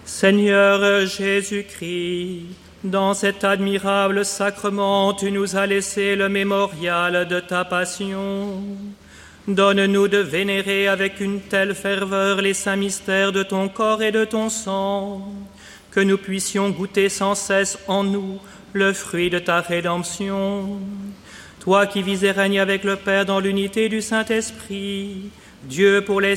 Seigneur Jésus-Christ, dans cet admirable sacrement, tu nous as laissé le mémorial de ta passion. Donne-nous de vénérer avec une telle ferveur les saints mystères de ton corps et de ton sang, que nous puissions goûter sans cesse en nous le fruit de ta rédemption. Toi qui vis et règnes avec le Père dans l'unité du Saint-Esprit, Dieu pour les